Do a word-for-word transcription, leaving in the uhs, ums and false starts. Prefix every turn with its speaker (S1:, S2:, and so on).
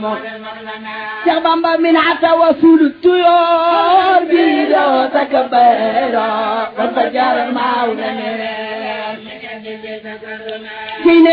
S1: Cheikh Bamba min ata wasul tuyor bido takabero wa fajar maulana